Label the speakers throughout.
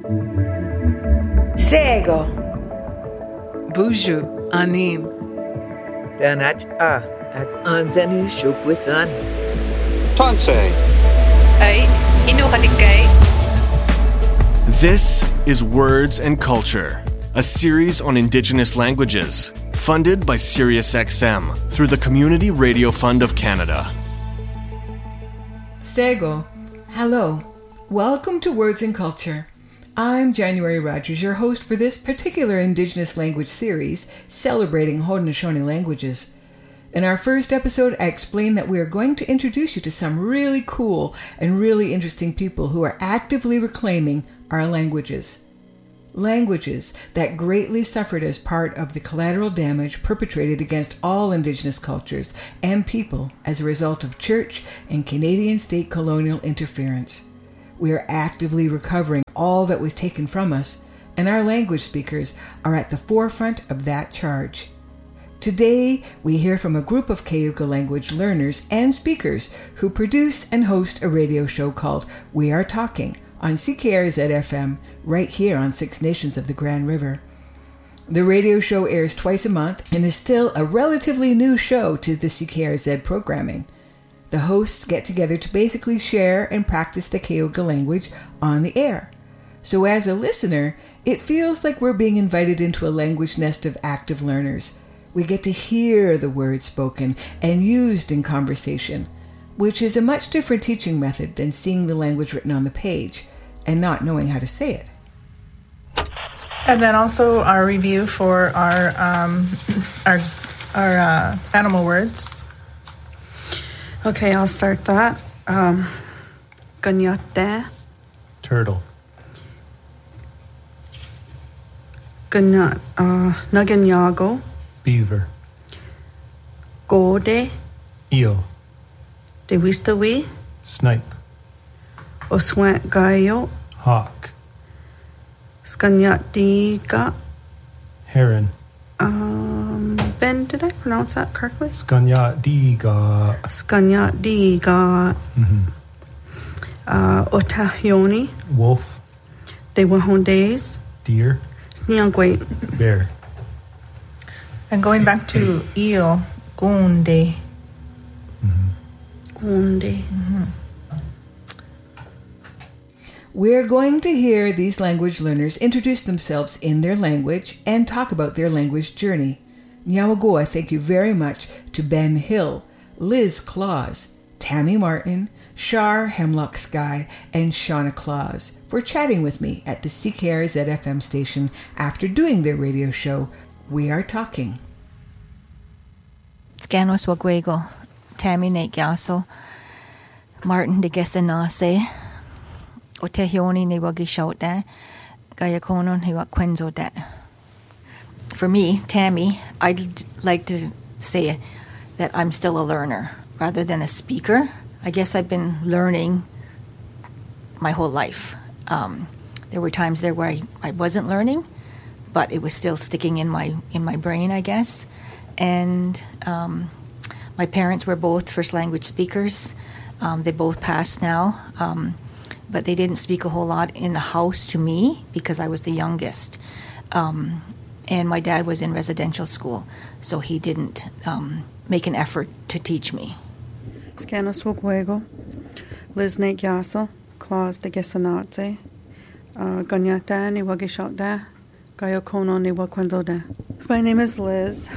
Speaker 1: Sego.
Speaker 2: Buju anin.
Speaker 1: Danach ag anzenu shupwithan.
Speaker 3: Tansei.
Speaker 4: Ay, inukatikay.
Speaker 5: This is Words and Culture, a series on Indigenous languages, funded by SiriusXM through the Community Radio Fund of Canada.
Speaker 6: Sego. Hello. Welcome to Words and Culture. I'm January Rogers, your host for this particular Indigenous language series celebrating Haudenosaunee languages. In our first episode, I explained that we are going to introduce you to some really cool and really interesting people who are actively reclaiming our languages. Languages that greatly suffered as part of the collateral damage perpetrated against all Indigenous cultures and people as a result of church and Canadian state colonial interference. We are actively recovering all that was taken from us, and our language speakers are at the forefront of that charge. Today, we hear from a group of Cayuga language learners and speakers who produce and host a radio show called We Are Talking on CKRZ-FM right here on Six Nations of the Grand River. The radio show airs twice a month and is still a relatively new show to the CKRZ programming. The hosts get together to basically share and practice the Cayuga language on the air. So as a listener, it feels like we're being invited into a language nest of active learners. We get to hear the words spoken and used in conversation, which is a much different teaching method than seeing the language written on the page and not knowing how to say it.
Speaker 7: And then also our review for our animal words.
Speaker 8: Okay, I'll start that. Ganyate.
Speaker 9: Turtle.
Speaker 8: Naganyago.
Speaker 9: Beaver.
Speaker 8: Gode.
Speaker 9: Eel.
Speaker 8: Dewistawi.
Speaker 9: Snipe.
Speaker 8: Oswant gayo.
Speaker 9: Hawk.
Speaker 8: Skanyatiga.
Speaker 9: Heron.
Speaker 8: Ben, did I pronounce that correctly?
Speaker 9: Skanyatiga.
Speaker 8: Skanyatiga. Otahioni.
Speaker 9: Wolf.
Speaker 8: Dewahondes.
Speaker 9: Deer.
Speaker 8: Nyangwait.
Speaker 9: Bear.
Speaker 7: And going back to eel, gunde.
Speaker 8: Gunde.
Speaker 6: We're going to hear these language learners introduce themselves in their language and talk about their language journey. Nyawagoa, thank you very much to Ben Hill, Liz Claus, Tammy Martin, Shar Hemlock Sky, and Shauna Claus for chatting with me at the CKRZ-FM station after doing their radio show, We Are Talking.
Speaker 10: Scanos Wagwego, Tammy Naikyaso, Martin de Gesanase, Otehioni ni Wagishote, Gayakonon ni Wakwenzote. For me, Tammy, I'd like to say that I'm still a learner rather than a speaker. I guess I've been learning my whole life. There were times there where I wasn't learning, but it was still sticking in my brain, I guess. And my parents were both first language speakers. They both passed now, but they didn't speak a whole lot in the house to me because I was the youngest. And my dad was in residential school, so he didn't make an effort to teach me.
Speaker 8: Scanos Wugwego, Liz Nate Yasso, Claus de Gesanatze, Ganyata ni Wagishotda, Gayokono ni Wakwenzoda. My name is Liz.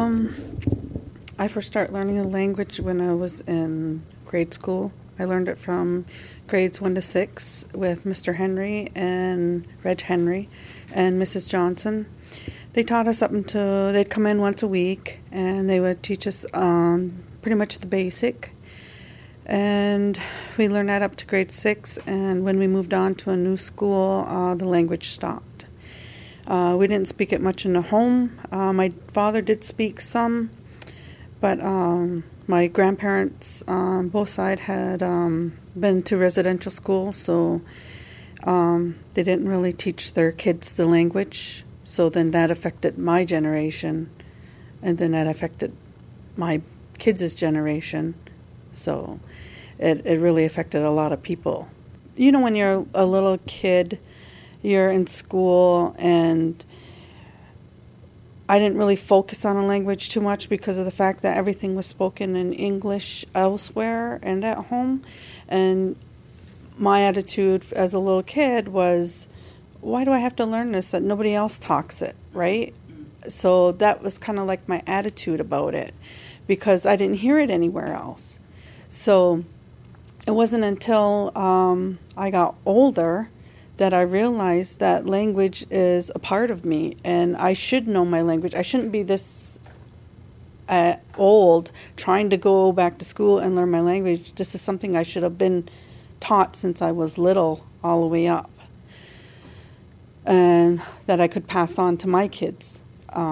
Speaker 8: I first started learning a language when I was in grade school. I learned it from grades 1 to 6 with Mr. Henry and Reg Henry and Mrs. Johnson. They taught us up until they'd come in once a week and they would teach us pretty much the basic. And we learned that up to grade 6, and when we moved on to a new school, the language stopped. We didn't speak it much in the home. My father did speak some, but my grandparents, both sides, had been to residential school, so they didn't really teach their kids the language. So then that affected my generation, and then that affected my kids' generation. So it really affected a lot of people. You know, when you're a little kid you're in school, and I didn't really focus on a language too much because of the fact that everything was spoken in English elsewhere and at home. And my attitude as a little kid was, why do I have to learn this that nobody else talks it, right? So that was kind of like my attitude about it, because I didn't hear it anywhere else. So it wasn't until I got older that I realized that language is a part of me, and I should know my language. I shouldn't be this old trying to go back to school and learn my language. This is something I should have been taught since I was little all the way up, and that I could pass on to my kids.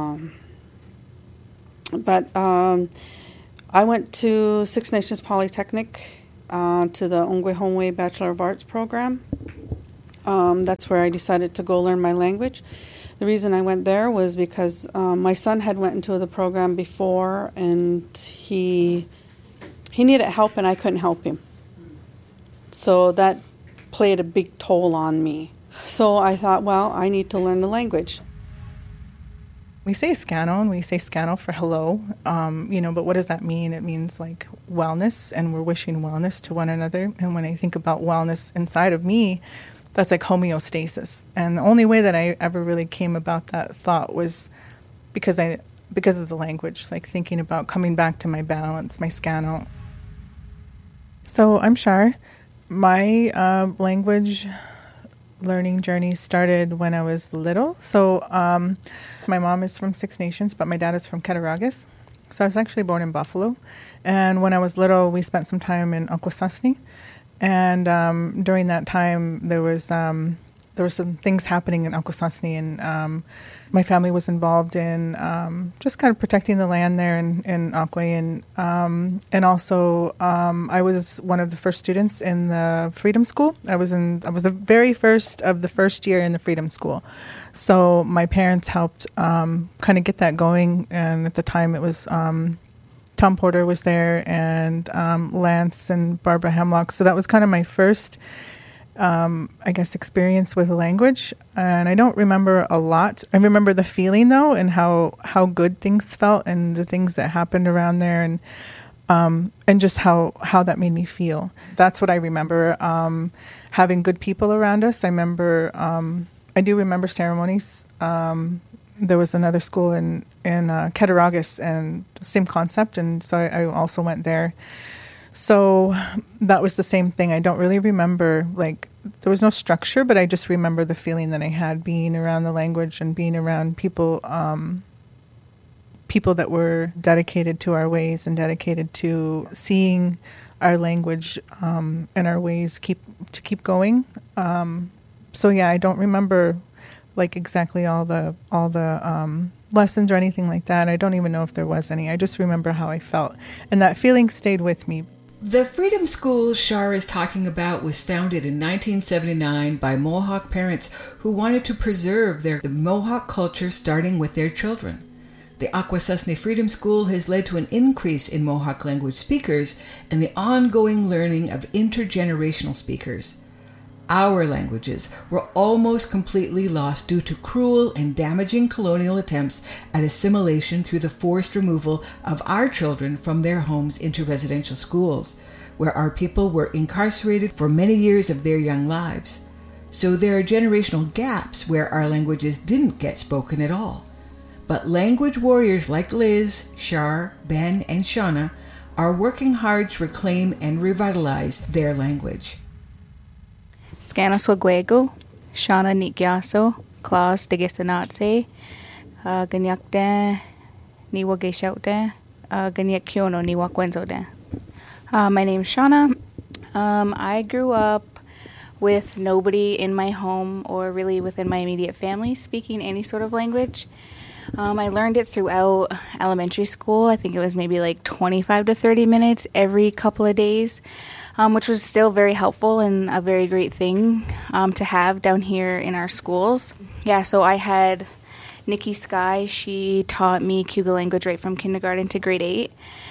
Speaker 8: But I went to Six Nations Polytechnic to the Ongwe Hongwe Bachelor of Arts program. That's where I decided to go learn my language. The reason I went there was because my son had went into the program before, and he needed help, and I couldn't help him. So that played a big toll on me. So I thought, well, I need to learn the language.
Speaker 7: We say scano, and we say scano for hello, but what does that mean? It means like wellness, and we're wishing wellness to one another. And when I think about wellness inside of me, that's like homeostasis. And the only way that I ever really came about that thought was because of the language, like thinking about coming back to my balance, my scano. So I'm Shar. My language learning journey started when I was little. So my mom is from Six Nations, but my dad is from Cattaraugus. So I was actually born in Buffalo. And when I was little, we spent some time in Akwesasne. And during that time, there were some things happening in Akwesasne, and my family was involved in just kind of protecting the land there in Akwe, and also I was one of the first students in the Freedom School. I was the very first of the first year in the Freedom School, so my parents helped kind of get that going. And at the time, it was Tom Porter was there, and Lance and Barbara Hemlock. So that was kind of my first, experience with language. And I don't remember a lot. I remember the feeling, though, and how good things felt, and the things that happened around there, and just how that made me feel. That's what I remember. Having good people around us. I do remember ceremonies. There was another school in Cattaraugus, and same concept, and so I also went there. So that was the same thing. I don't really remember, there was no structure, but I just remember the feeling that I had being around the language and being around people that were dedicated to our ways and dedicated to seeing our language and our ways keep going. So yeah, I don't remember exactly all the lessons or anything like that. I don't even know if there was any. I just remember how I felt, and that feeling stayed with me.
Speaker 6: The Freedom School Shar is talking about was founded in 1979 by Mohawk parents who wanted to preserve the Mohawk culture, starting with their children. The Akwesasne Freedom School has led to an increase in Mohawk language speakers and the ongoing learning of intergenerational speakers. Our languages were almost completely lost due to cruel and damaging colonial attempts at assimilation through the forced removal of our children from their homes into residential schools, where our people were incarcerated for many years of their young lives. So there are generational gaps where our languages didn't get spoken at all. But language warriors like Liz, Shar, Ben, and Shauna are working hard to reclaim and revitalize their language.
Speaker 4: Scanoswagwego, Shauna Nikyaso, Klaus Degesanatse, Ganyakda, Niwa Geshaute, Ganyak Kyono, Niwa Kwenzode. My name's Shauna. I grew up with nobody in my home or really within my immediate family speaking any sort of language. I learned it throughout elementary school. I think it was maybe 25 to 30 minutes every couple of days, which was still very helpful and a very great thing to have down here in our schools. Yeah, so I had Nikki Sky. She taught me Cayuga language right from kindergarten to grade 8.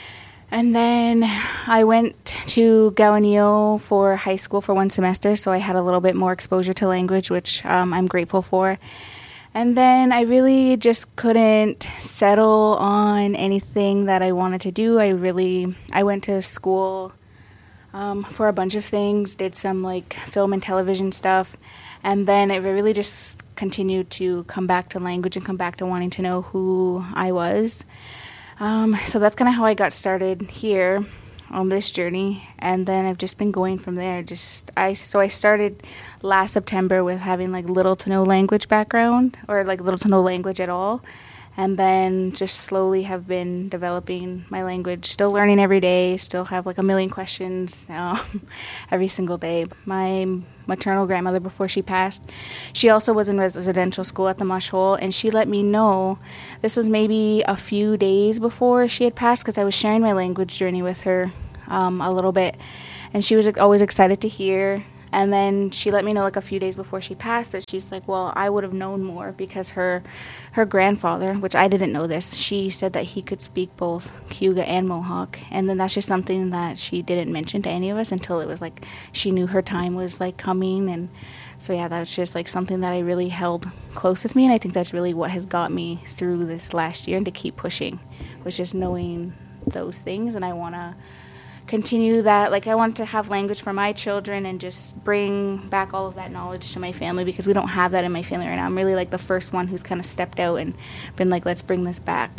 Speaker 4: And then I went to Gowanio for high school for 1 semester, so I had a little bit more exposure to language, which I'm grateful for. And then I really just couldn't settle on anything that I wanted to do. I went to school for a bunch of things, did some like film and television stuff, and then it really just continued to come back to language and come back to wanting to know who I was. So that's kind of how I got started here on this journey, and then I've just been going from there. I started last September with having like little to no language background, or like little to no language at all, and then just slowly have been developing my language, still learning every day, still have like a million questions every single day. My maternal grandmother, before she passed, she also was in residential school at the Mush Hole, and she let me know, this was maybe a few days before she had passed, because I was sharing my language journey with her a little bit, and she was always excited to hear. And then she let me know like a few days before she passed that she's like, well, I would have known more, because her grandfather, which I didn't know this, she said that he could speak both Cayuga and Mohawk. And then that's just something that she didn't mention to any of us until it was like she knew her time was like coming. And so yeah, that's just like something that I really held close with me, and I think that's really what has got me through this last year and to keep pushing, was just knowing those things. And I want to continue that. Like, I want to have language for my children and just bring back all of that knowledge to my family, because we don't have that in my family right now. I'm really like the first one who's kind of stepped out and been like, let's bring this back.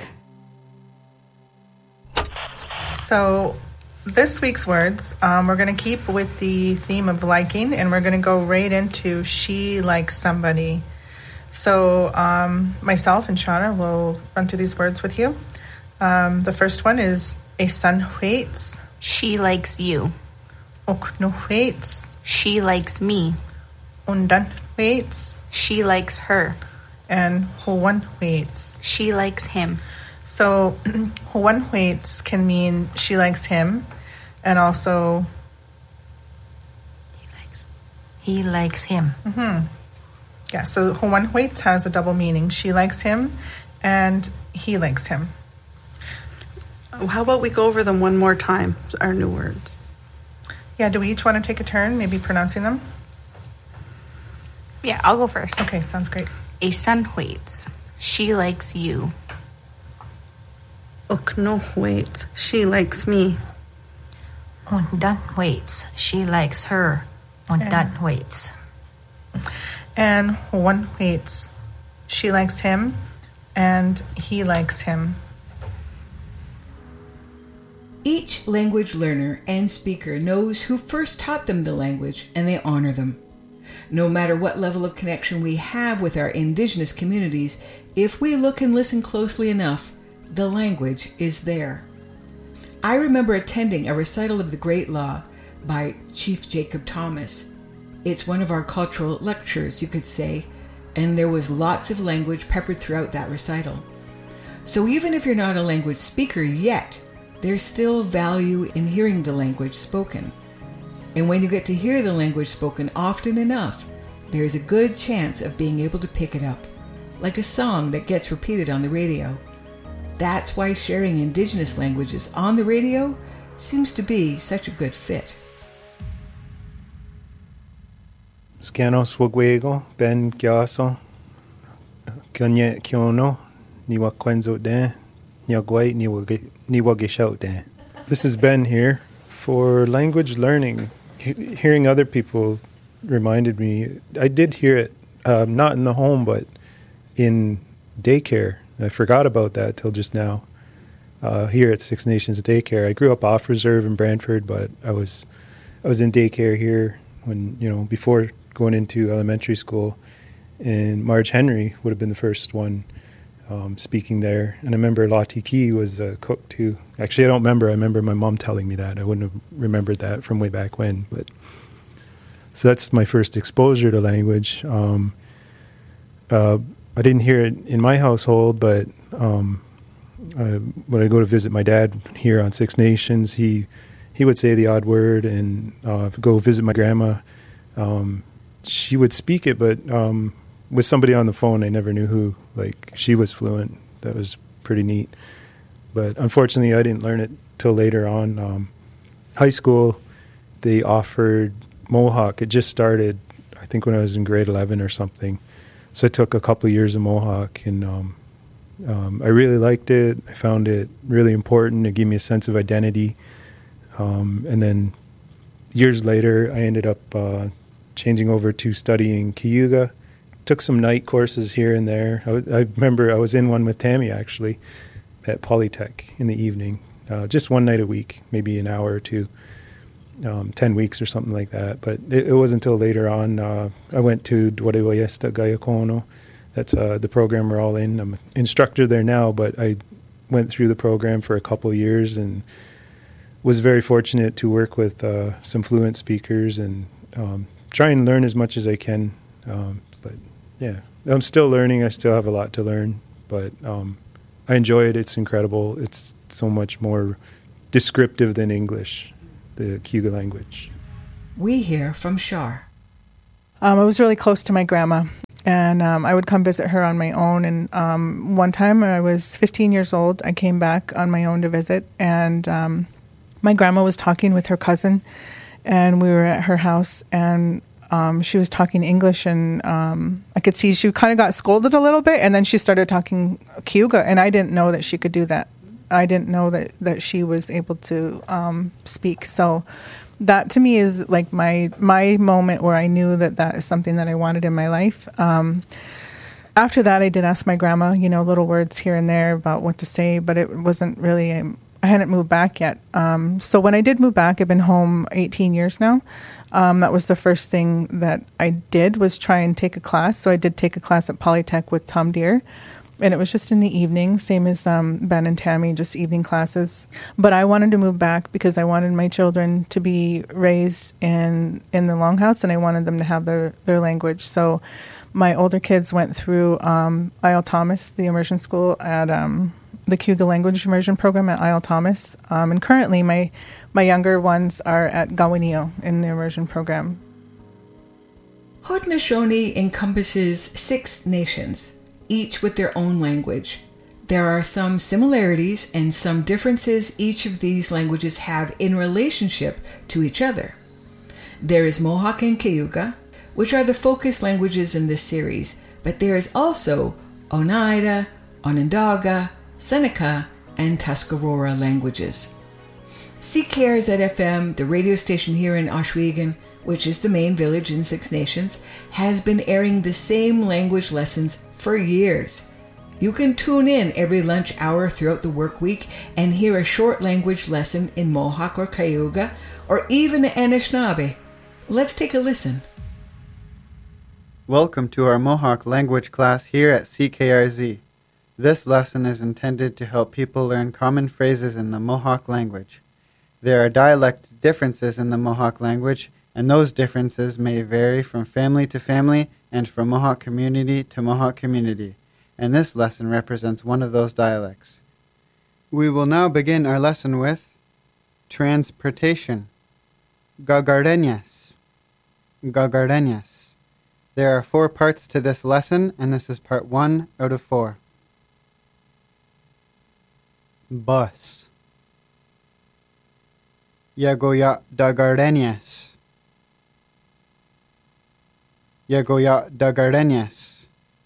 Speaker 7: So this week's words, we're going to keep with the theme of liking, and we're going to go right into she likes somebody. So myself and Shauna will run through these words with you. The first one is a son waits.
Speaker 11: She likes you.
Speaker 7: Och no waits.
Speaker 11: She likes me.
Speaker 7: Undan waits.
Speaker 11: She likes her.
Speaker 7: And hoan waits.
Speaker 11: She likes him.
Speaker 7: So hoan waits can mean she likes him, and also
Speaker 10: he likes him.
Speaker 7: Mm-hmm. Yeah, so hoan waits has a double meaning. She likes him and he likes him.
Speaker 8: How about we go over them one more time, our new words?
Speaker 7: Yeah, do we each want to take a turn, maybe pronouncing them?
Speaker 11: Yeah, I'll go first.
Speaker 7: Okay, sounds great.
Speaker 11: A son waits. She likes you.
Speaker 8: Och no waits. She likes me.
Speaker 10: Und dann waits. She likes her. Und dann waits.
Speaker 7: And one waits. She likes him and he likes him.
Speaker 6: Each language learner and speaker knows who first taught them the language, and they honor them. No matter what level of connection we have with our Indigenous communities, if we look and listen closely enough, the language is there. I remember attending a recital of the Great Law by Chief Jacob Thomas. It's one of our cultural lectures, you could say, and there was lots of language peppered throughout that recital. So even if you're not a language speaker yet, there's still value in hearing the language spoken. And when you get to hear the language spoken often enough, there's a good chance of being able to pick it up, like a song that gets repeated on the radio. That's why sharing Indigenous languages on the radio seems to be such a good fit.
Speaker 9: Scanos wagwego, ben gyaso, kanye kiono, niwa kwenzo den, nyagwai niwa geshout den. This is Ben here. For language learning, hearing other people reminded me, I did hear it, not in the home, but in daycare. I forgot about that till just now. Here at Six Nations Daycare, I grew up off reserve in Brantford, but I was in daycare here when, before going into elementary school, and Marge Henry would have been the first one speaking there. And I remember Lottie Key was a cook too. Actually, I don't remember. I remember my mom telling me that. I wouldn't have remembered that from way back when. But so that's my first exposure to language. I didn't hear it in my household, but when I go to visit my dad here on Six Nations, he would say the odd word, and go visit my grandma. She would speak it, but with somebody on the phone, I never knew who. Like, she was fluent. That was pretty neat. But unfortunately, I didn't learn it till later on. High school, they offered Mohawk. It just started, I think, when I was in grade 11 or something. So I took a couple years of Mohawk, and I really liked it. I found it really important. It gave me a sense of identity. And then years later, I ended up changing over to studying Cayuga. Took some night courses here and there. I remember I was in one with Tammy, actually, at Polytech in the evening. Just one night a week, maybe an hour or two, 10 weeks or something like that. But it wasn't until later on I went to Dwarewaiyesta Gayakono. That's the program we're all in. I'm an instructor there now, but I went through the program for a couple of years and was very fortunate to work with some fluent speakers and try and learn as much as I can. But yeah, I'm still learning. I still have a lot to learn, but I enjoy it. It's incredible. It's so much more descriptive than English, the Cayuga language.
Speaker 6: We hear from Shar.
Speaker 7: I was really close to my grandma, and I would come visit her on my own. And one time I was 15 years old. I came back on my own to visit, and my grandma was talking with her cousin, and we were at her house, and she was talking English, and I could see she kind of got scolded a little bit, and then she started talking Cayuga, and I didn't know that she could do that. I didn't know that she was able to speak. So that to me is like my moment where I knew that is something that I wanted in my life. After that, I did ask my grandma, little words here and there about what to say, but it wasn't really, I hadn't moved back yet. So when I did move back, I've been home 18 years now. That was the first thing that I did was try and take a class. So I did take a class at Polytech with Tom Deere. And it was just in the evening, same as Ben and Tammy, just evening classes. But I wanted to move back because I wanted my children to be raised in the Longhouse, and I wanted them to have their language. So my older kids went through Isle Thomas, the immersion school at the Cayuga Language Immersion Program at Isle Thomas. And currently my younger ones are at Gawanio in the immersion program.
Speaker 6: Haudenosaunee encompasses 6 nations, each with their own language. There are some similarities and some differences each of these languages have in relationship to each other. There is Mohawk and Cayuga, which are the focus languages in this series, but there is also Oneida, Onondaga, Seneca, and Tuscarora languages. CKRZ-FM, the radio station here in Ohsweken, which is the main village in 6 Nations, has been airing the same language lessons for years. You can tune in every lunch hour throughout the work week and hear a short language lesson in Mohawk or Cayuga, or even Anishinaabe. Let's take a listen.
Speaker 12: Welcome to our Mohawk language class here at CKRZ. This lesson is intended to help people learn common phrases in the Mohawk language. There are dialect differences in the Mohawk language, and those differences may vary from family to family and from Mohawk community to Mohawk community, and this lesson represents one of those dialects. We will now begin our lesson with transportation. Gagardeñas. Gagardeñas. There are 4 parts to this lesson, and this is part 1 out of 4. Bus. Yagoya da Gardenias. Yagoya da Gardenias.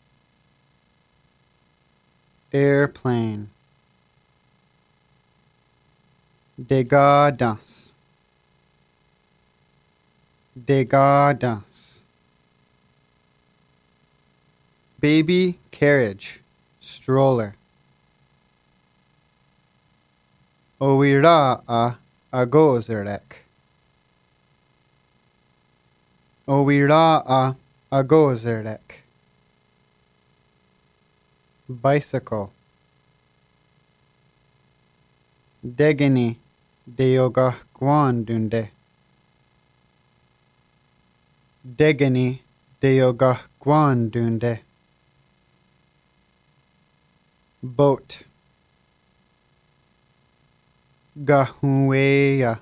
Speaker 12: Airplane. Degadas. Degadas. Baby carriage. Stroller. Owira'a agozerek. Owira'a agozerek. Bicycle. Degini deoga guandunde. Degini deoga guandunde. Boat. Gahueya.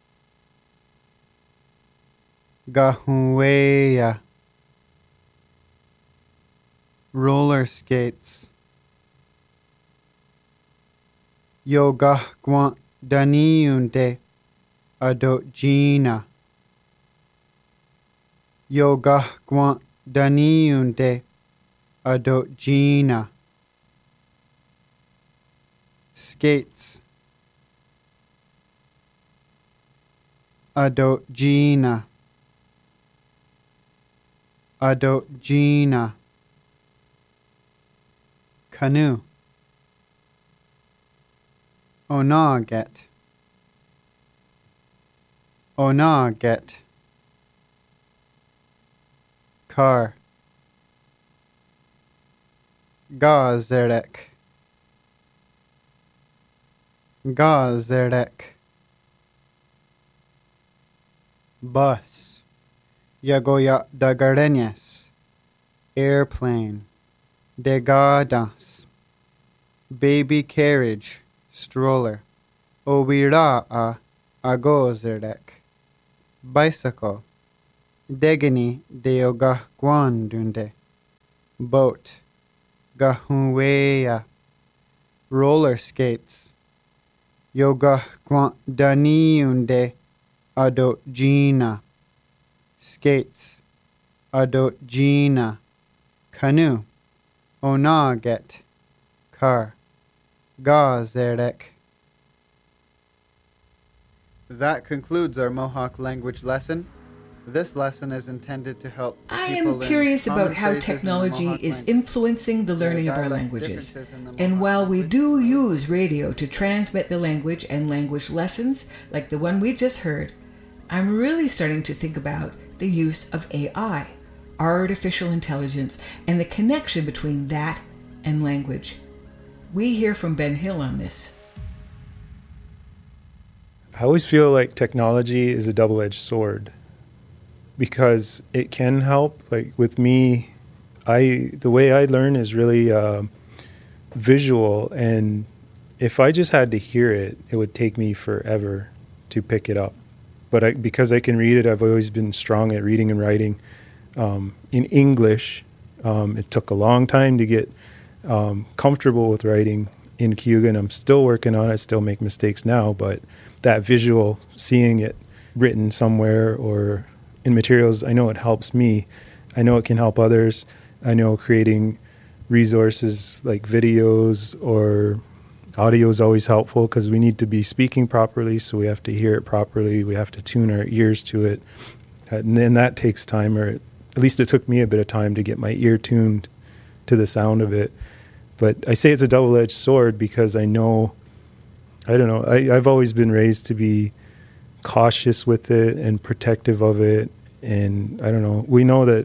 Speaker 12: Gahueya. Roller skates. Yoga guan daniunde adot Gina. Yoga gwant daniunde adot Gina. Skates adot Gina. Adot Gina. Canoe. Onaget. Onaget. Car. Gazerek. Gazerek. Bus. Yagoya dagarenyes. Airplane. Degadas. Baby carriage. Stroller. Obira'a agozerek. Bicycle. Degani deoga guandunde. Boat. Gahuweya. Roller skates. Yoga guandaniunde adot Gina. Skates. Adot Gina. Canoe. Onaget. Car. Gazerek. That concludes our Mohawk language lesson. This lesson is intended to help
Speaker 6: I
Speaker 12: people
Speaker 6: am
Speaker 12: learn
Speaker 6: curious
Speaker 12: common
Speaker 6: about how
Speaker 12: phrases in the
Speaker 6: technology
Speaker 12: Mohawk
Speaker 6: is
Speaker 12: language.
Speaker 6: influencing the learning of our
Speaker 12: Dialect
Speaker 6: languages.
Speaker 12: differences in the
Speaker 6: And
Speaker 12: Mohawk
Speaker 6: while we
Speaker 12: language.
Speaker 6: do use radio to transmit the language and language lessons, like the one we just heard, I'm really starting to think about the use of AI, artificial intelligence, and the connection between that and language. We hear from Ben Hill on this.
Speaker 9: I always feel like technology is a double-edged sword because it can help. Like with me, the way I learn is really visual, and if I just had to hear it, it would take me forever to pick it up. But because I can read it, I've always been strong at reading and writing. In English, it took a long time to get comfortable with writing in Cayuga. I'm still working on it. I still make mistakes now, but that visual, seeing it written somewhere or in materials, I know it helps me. I know it can help others. I know creating resources like videos or audio is always helpful because we need to be speaking properly, so we have to hear it properly. We have to tune our ears to it. And then that takes time, or at least it took me a bit of time to get my ear tuned to the sound of it. But I say it's a double-edged sword because I know, I don't know, I've always been raised to be cautious with it and protective of it. And I don't know, we know that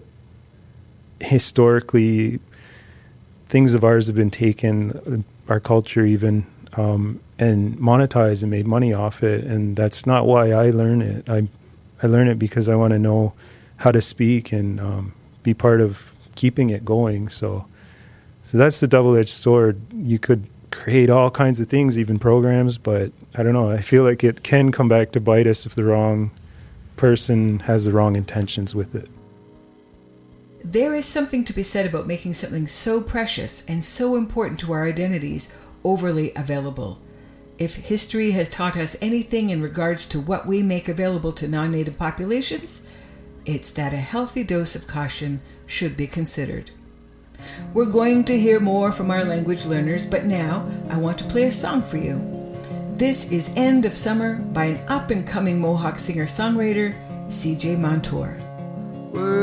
Speaker 9: historically things of ours have been taken, our culture even, and monetized and made money off it. And that's not why I learn it. I learn it because I want to know how to speak and be part of keeping it going. So that's the double-edged sword. You could create all kinds of things, even programs, but I don't know. I feel like it can come back to bite us if the wrong person has the wrong intentions with it.
Speaker 6: There is something to be said about making something so precious and so important to our identities overly available. If history has taught us anything in regards to what we make available to non-native populations, it's that a healthy dose of caution should be considered. We're going to hear more from our language learners, but now I want to play a song for you. This is End of Summer by an up-and-coming Mohawk singer-songwriter, CJ Montour.